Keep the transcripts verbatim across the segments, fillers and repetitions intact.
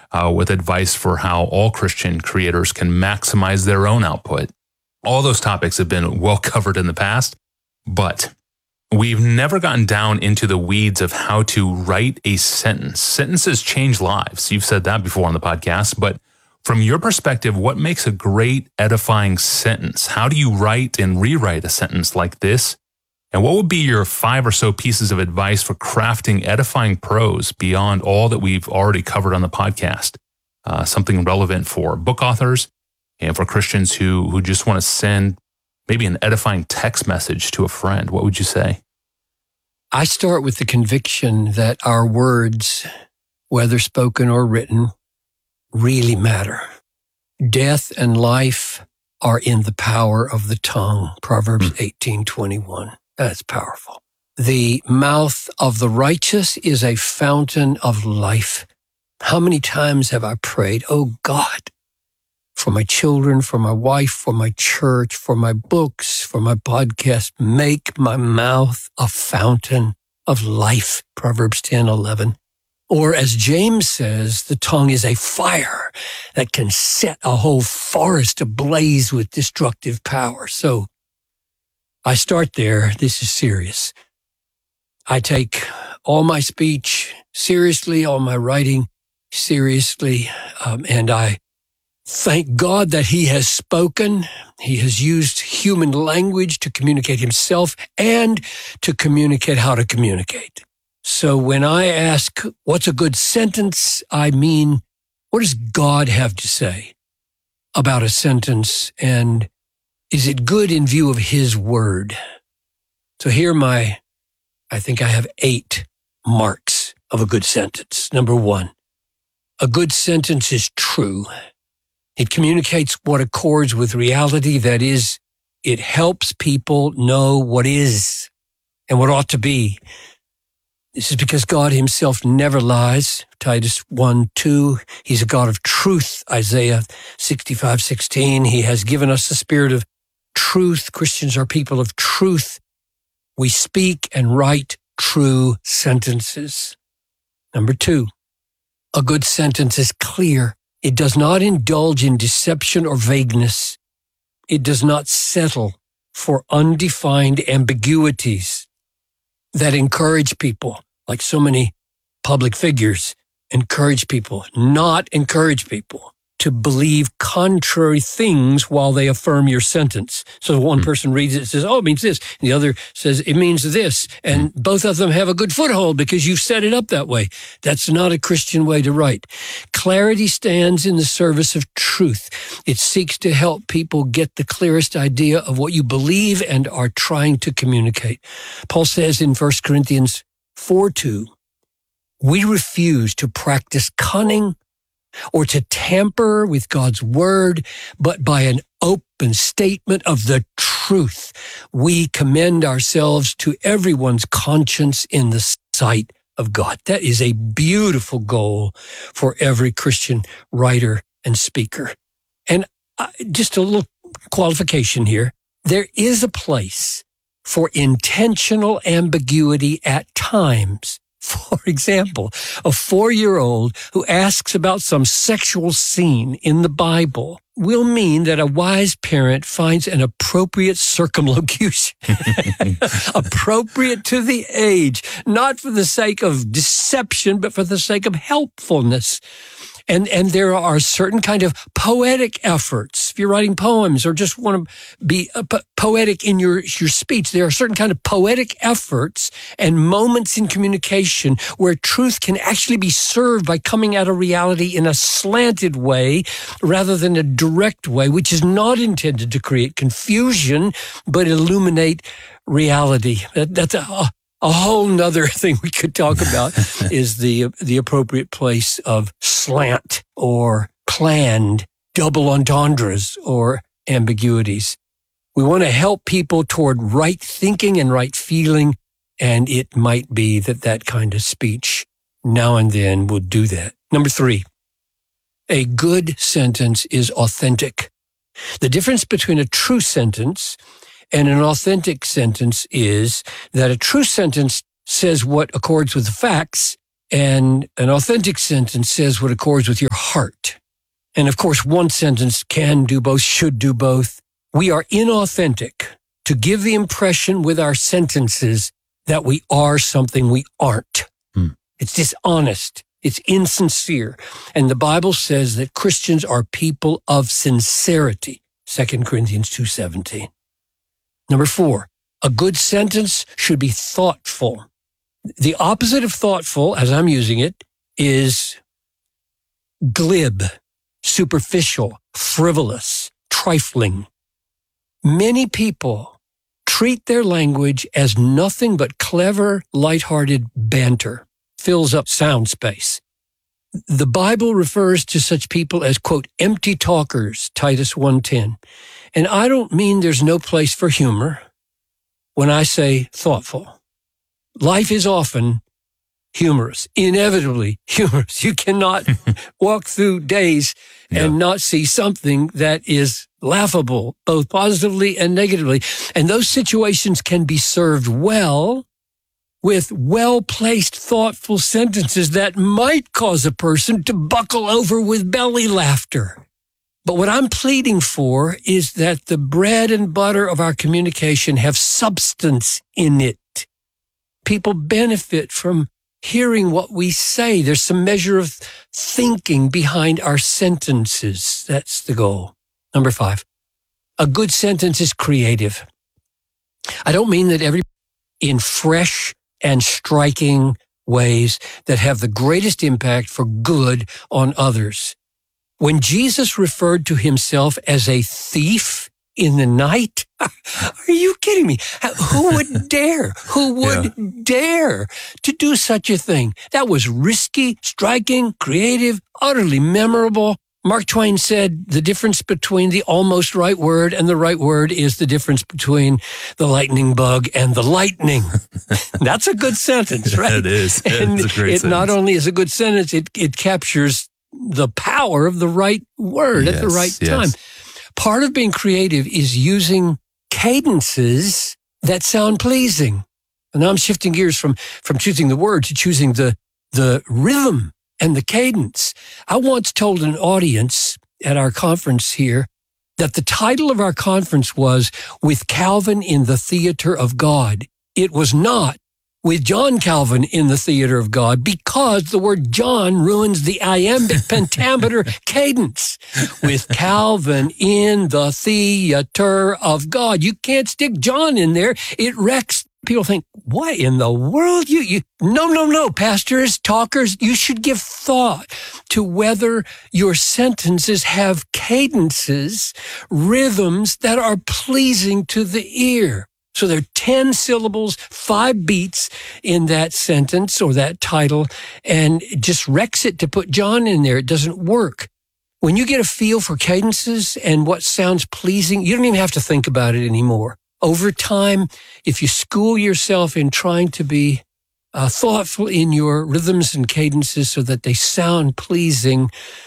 uh, with advice for how all Christian creators can maximize their own output. All those topics have been well covered in the past, but we've never gotten down into the weeds of how to write a sentence. Sentences change lives. You've said that before on the podcast, but from your perspective, what makes a great edifying sentence? How do you write and rewrite a sentence like this? And what would be your five or so pieces of advice for crafting edifying prose beyond all that we've already covered on the podcast? Uh, something relevant for book authors and for Christians who, who just want to send maybe an edifying text message to a friend. What would you say? I start with the conviction that our words, whether spoken or written, really matter. Death and life are in the power of the tongue. Proverbs eighteen twenty-one. That's powerful. The mouth of the righteous is a fountain of life. How many times have I prayed, oh God, for my children, for my wife, for my church, for my books, for my podcast, make my mouth a fountain of life. Proverbs ten eleven. Or as James says, the tongue is a fire that can set a whole forest ablaze with destructive power. So I start there. This is serious. I take all my speech seriously, all my writing seriously, um, and I thank God that he has spoken. He has used human language to communicate himself and to communicate how to communicate. So when I ask, what's a good sentence? I mean, what does God have to say about a sentence? And is it good in view of his word? So here are my, I think I have eight marks of a good sentence. Number one, a good sentence is true. It communicates what accords with reality. That is, it helps people know what is and what ought to be. This is because God himself never lies. Titus one two, he's a God of truth. Isaiah sixty-five sixteen, he has given us the spirit of truth. Christians are people of truth. We speak and write true sentences. Number two, a good sentence is clear. It does not indulge in deception or vagueness. It does not settle for undefined ambiguities that encourage people, like so many public figures, encourage people, not encourage people to believe contrary things while they affirm your sentence. So one person reads it and says, oh, it means this. And the other says, it means this. And both of them have a good foothold because you've set it up that way. That's not a Christian way to write. Clarity stands in the service of truth. It seeks to help people get the clearest idea of what you believe and are trying to communicate. Paul says in First Corinthians four two, we refuse to practice cunning or to tamper with God's word, but by an open statement of the truth, we commend ourselves to everyone's conscience in the sight of God. That is a beautiful goal for every Christian writer and speaker. And uh, just a little qualification here. There is a place for intentional ambiguity at times. For example, a four-year-old who asks about some sexual scene in the Bible will mean that a wise parent finds an appropriate circumlocution, appropriate to the age, not for the sake of deception, but for the sake of helpfulness. And, and there are certain kind of poetic efforts. If you're writing poems or just want to be uh, po- poetic in your, your speech, there are certain kind of poetic efforts and moments in communication where truth can actually be served by coming at a reality in a slanted way rather than a direct way, which is not intended to create confusion, but illuminate reality. That, that's a, A whole nother thing we could talk about is the the appropriate place of slant or planned double entendres or ambiguities. We want to help people toward right thinking and right feeling, and it might be that that kind of speech now and then will do that. Number three, a good sentence is authentic. The difference between a true sentence and an authentic sentence is that a true sentence says what accords with the facts, And an authentic sentence says what accords with your heart. And of course, one sentence can do both, should do both. We are inauthentic to give the impression with our sentences that we are something we aren't. Hmm. It's dishonest. It's insincere. And the Bible says that Christians are people of sincerity. Second Corinthians two seventeen. Number four, a good sentence should be thoughtful. The opposite of thoughtful, as I'm using it, is glib, superficial, frivolous, trifling. Many people treat their language as nothing but clever, lighthearted banter, fills up sound space. The Bible refers to such people as, quote, empty talkers, Titus one ten. And I don't mean there's no place for humor when I say thoughtful. Life is often humorous, inevitably humorous. You cannot walk through days yeah. and not see something that is laughable, both positively and negatively. And those situations can be served well with well-placed, thoughtful sentences that might cause a person to buckle over with belly laughter. But what I'm pleading for is that the bread and butter of our communication have substance in it. People benefit from hearing what we say. There's some measure of thinking behind our sentences. That's the goal. Number five, a good sentence is creative. I don't mean that every in fresh and striking ways that have the greatest impact for good on others. When Jesus referred to himself as a thief in the night, are you kidding me? Who would dare? Who would yeah. dare to do such a thing? That was risky, striking, creative, utterly memorable. Mark Twain said the difference between the almost right word and the right word is the difference between the lightning bug and the lightning. That's a good sentence, right? It is. And it's a great it sentence. Not only is a good sentence, it, it captures the power of the right word yes, at the right yes. time. Part of being creative is using cadences that sound pleasing. And now I'm shifting gears from, from choosing the word to choosing the, the rhythm and the cadence. I once told an audience at our conference here that the title of our conference was With Calvin in the Theater of God. It was not With John Calvin in the Theater of God, because the word John ruins the iambic pentameter cadence. With Calvin in the theater of God. You can't stick John in there. It wrecks. People think, what in the world? You, you, no, no, no, pastors, talkers, you should give thought to whether your sentences have cadences, rhythms that are pleasing to the ear. So there are ten syllables, five beats in that sentence or that title, and it just wrecks it to put John in there. It doesn't work. When you get a feel for cadences and what sounds pleasing, you don't even have to think about it anymore. Over time, if you school yourself in trying to be uh, thoughtful in your rhythms and cadences so that they sound pleasing,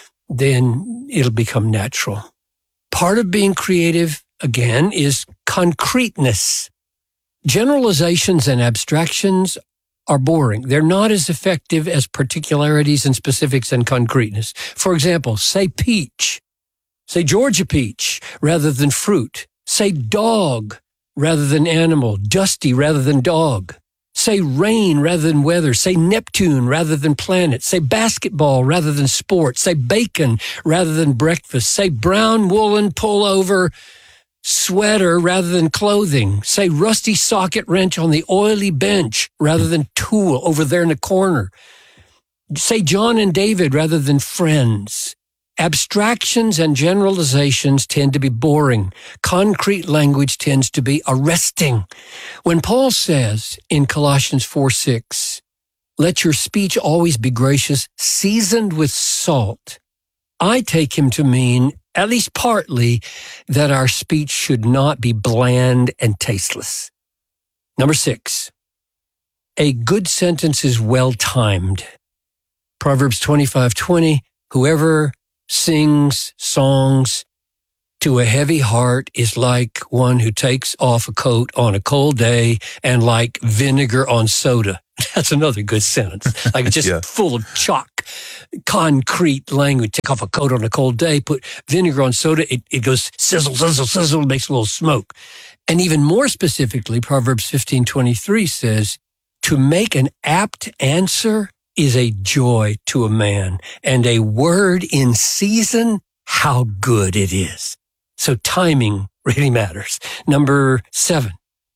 then it'll become natural. Part of being creative, again, is concreteness. Generalizations and abstractions are boring. They're not as effective as particularities and specifics and concreteness. For example, say peach. Say Georgia peach rather than fruit. Say dog rather than animal. Dusty rather than dog. Say rain rather than weather. Say Neptune rather than planet. Say basketball rather than sport. Say bacon rather than breakfast. Say brown woolen pullover sweater rather than clothing. Say rusty socket wrench on the oily bench rather than tool over there in the corner. Say John and David rather than friends. Abstractions and generalizations tend to be boring. Concrete language tends to be arresting. When Paul says in Colossians four six, let your speech always be gracious, seasoned with salt, I take him to mean, at least partly, that our speech should not be bland and tasteless. Number six, a good sentence is well-timed. Proverbs twenty-five twenty, whoever sings songs to a heavy heart is like one who takes off a coat on a cold day and like vinegar on soda. That's another good sentence. Like just yeah. full of chalk, concrete language. Take off a coat on a cold day, put vinegar on soda. It, it goes sizzle, sizzle, sizzle, makes a little smoke. And even more specifically, Proverbs fifteen twenty-three says, to make an apt answer is a joy to a man, and a word in season, how good it is. So timing really matters. Number seven,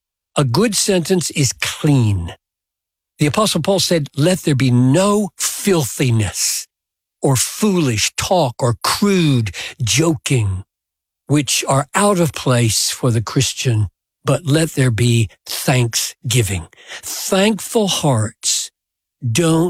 a good sentence is clean. The Apostle Paul said, let there be no filthiness or foolish talk or crude joking, which are out of place for the Christian, but let there be thanksgiving. Thankful hearts don't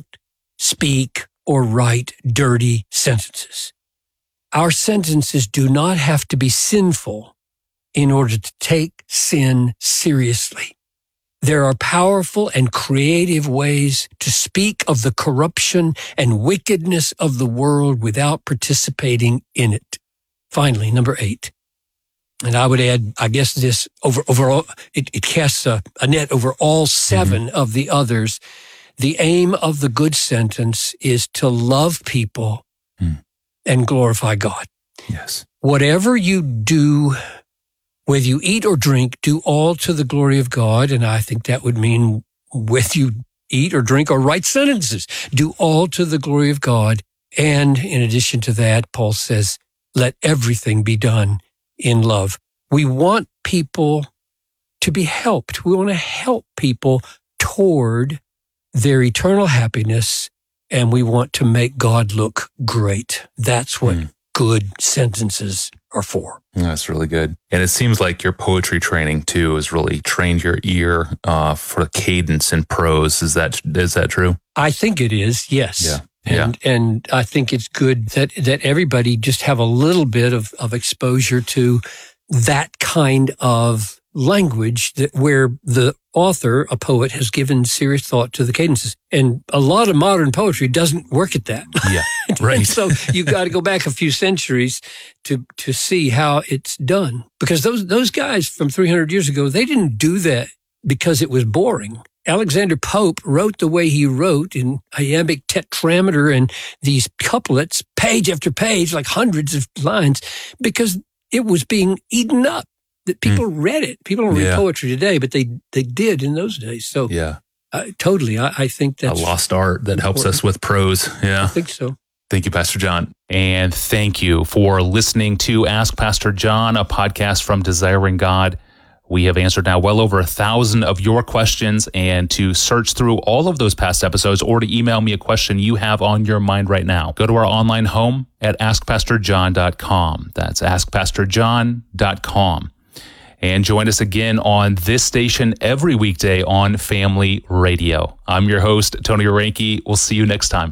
speak or write dirty sentences. Our sentences do not have to be sinful in order to take sin seriously. There are powerful and creative ways to speak of the corruption and wickedness of the world without participating in it. Finally, number eight. And I would add, I guess this over overall, it, it casts a, a net over all seven mm-hmm. of the others. The aim of the good sentence is to love people mm. and glorify God. Yes. Whatever you do, whether you eat or drink, do all to the glory of God. And I think that would mean whether you eat or drink or write sentences, do all to the glory of God. And in addition to that, Paul says, let everything be done in love. We want people to be helped. We want to help people toward their eternal happiness, and we want to make God look great. That's what mm. good sentences are for. That's really good. And it seems like your poetry training too has really trained your ear uh, for cadence and prose. Is that is that true? I think it is, yes. Yeah. And yeah. and I think it's good that, that everybody just have a little bit of, of exposure to that kind of language that where the author, a poet, has given serious thought to the cadences. And a lot of modern poetry doesn't work at that. Yeah, right. So you've got to go back a few centuries to to see how it's done. Because those those guys from three hundred years ago, they didn't do that because it was boring. Alexander Pope wrote the way he wrote in iambic tetrameter and these couplets, page after page, like hundreds of lines, because it was being eaten up. That people mm. read it. People don't yeah. read poetry today, but they they did in those days. So yeah, uh, totally, I, I think that's a lost art that important. helps us with prose. Yeah, I think so. Thank you, Pastor John. And thank you for listening to Ask Pastor John, a podcast from Desiring God. We have answered now well over a thousand of your questions, and to search through all of those past episodes or to email me a question you have on your mind right now, go to our online home at ask pastor john dot com. That's ask pastor john dot com. And join us again on this station every weekday on Family Radio. I'm your host, Tony Orenke. We'll see you next time.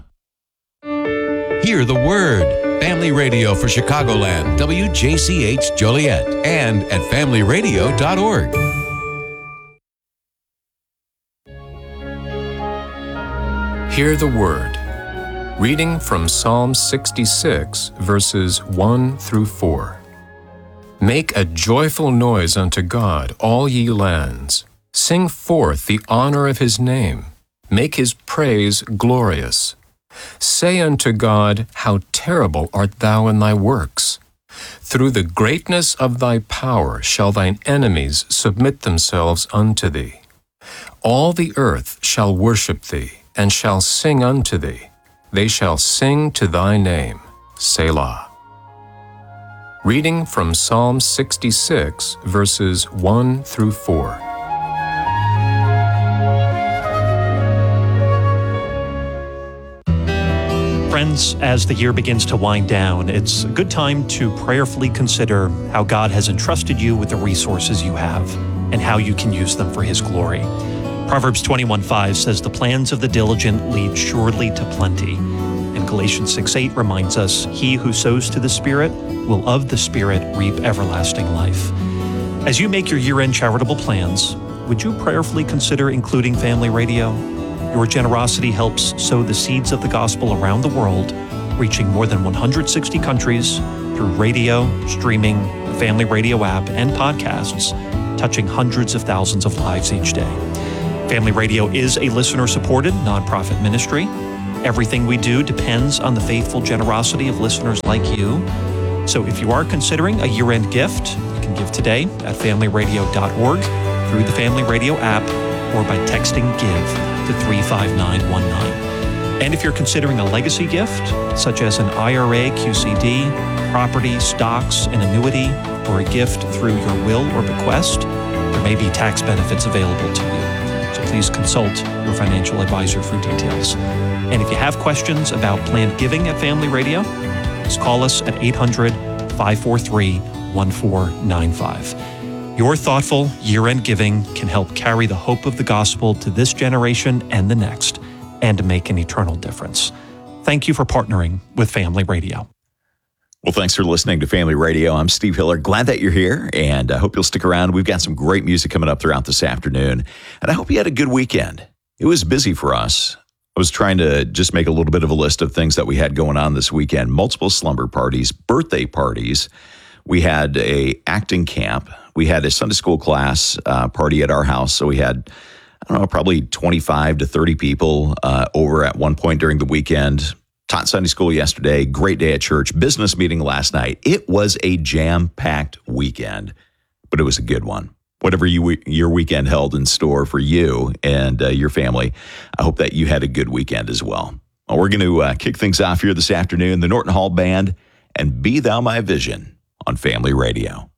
Hear the Word. Family Radio for Chicagoland, W J C H Joliet, and at family radio dot org. Hear the Word. Reading from Psalm sixty-six, verses one through four. Make a joyful noise unto God, all ye lands. Sing forth the honor of his name. Make his praise glorious. Say unto God, how terrible art thou in thy works. Through the greatness of thy power shall thine enemies submit themselves unto thee. All the earth shall worship thee, and shall sing unto thee. They shall sing to thy name. Selah. Reading from Psalm sixty-six, verses one through four. Friends, as the year begins to wind down, it's a good time to prayerfully consider how God has entrusted you with the resources you have and how you can use them for his glory. Proverbs twenty-one five says, "The plans of the diligent lead surely to plenty." And Galatians six eight reminds us, "He who sows to the Spirit will of the Spirit reap everlasting life." As you make your year-end charitable plans, would you prayerfully consider including Family Radio? Your generosity helps sow the seeds of the gospel around the world, reaching more than one hundred sixty countries through radio, streaming, the Family Radio app and podcasts, touching hundreds of thousands of lives each day. Family Radio is a listener-supported nonprofit ministry. Everything we do depends on the faithful generosity of listeners like you. So if you are considering a year-end gift, you can give today at family radio dot org, through the Family Radio app, or by texting GIVE to three five nine one nine. And if you're considering a legacy gift, such as an I R A Q C D, property, stocks, an annuity, or a gift through your will or bequest, there may be tax benefits available to you. So please consult your financial advisor for details. And if you have questions about planned giving at Family Radio, just call us at eight hundred, five four three, one four nine five. Your thoughtful year-end giving can help carry the hope of the gospel to this generation and the next, and to make an eternal difference. Thank you for partnering with Family Radio. Well, thanks for listening to Family Radio. I'm Steve Hiller. Glad that you're here, and I hope you'll stick around. We've got some great music coming up throughout this afternoon, and I hope you had a good weekend. It was busy for us. I was trying to just make a little bit of a list of things that we had going on this weekend. Multiple slumber parties, birthday parties. We had a acting camp. We had a Sunday school class uh, party at our house. So we had, I don't know, probably twenty-five to thirty people uh, over at one point during the weekend. Taught Sunday school yesterday. Great day at church. Business meeting last night. It was a jam-packed weekend, but it was a good one. Whatever you, your weekend held in store for you and uh, your family, I hope that you had a good weekend as well. Well, we're going to uh, kick things off here this afternoon. The Norton Hall Band and Be Thou My Vision on Family Radio.